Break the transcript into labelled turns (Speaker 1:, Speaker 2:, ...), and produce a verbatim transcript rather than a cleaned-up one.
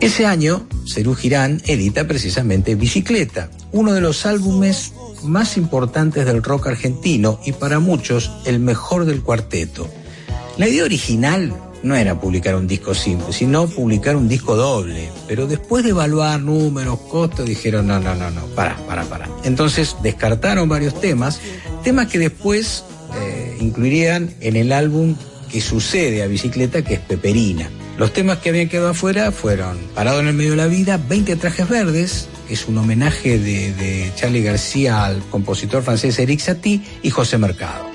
Speaker 1: Ese año, Serú Girán edita precisamente Bicicleta, uno de los álbumes más importantes del rock argentino y para muchos el mejor del cuarteto. La idea original no era publicar un disco simple, sino publicar un disco doble. Pero después de evaluar números, costos, dijeron no, no, no, no, para, para, para. Entonces descartaron varios temas, temas que después eh, incluirían en el álbum que sucede a Bicicleta, que es Peperina. Los temas que habían quedado afuera fueron Parado en el medio de la vida, veinte trajes verdes, que es un homenaje de, de Charly García al compositor francés Éric Satie, y José Mercado.